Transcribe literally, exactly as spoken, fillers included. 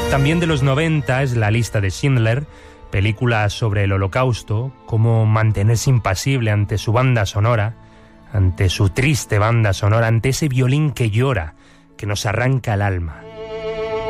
También de los noventa es La lista de Schindler, película sobre el Holocausto, cómo mantenerse impasible ante su banda sonora, ante su triste banda sonora, ante ese violín que llora, que nos arranca el alma.